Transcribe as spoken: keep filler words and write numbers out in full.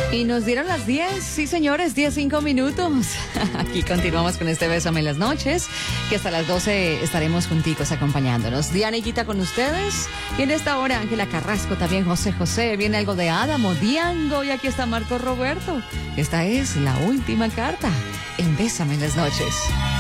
Y nos dieron las diez, sí señores, diez, cinco minutos. Aquí continuamos con este Bésame en las noches, que hasta las doce estaremos junticos acompañándonos. Diana y Guita con ustedes. Y en esta hora Ángela Carrasco, también José José, viene algo de Adamo, Diango, y aquí está Marco Roberto. Esta es la última carta en Bésame en las noches.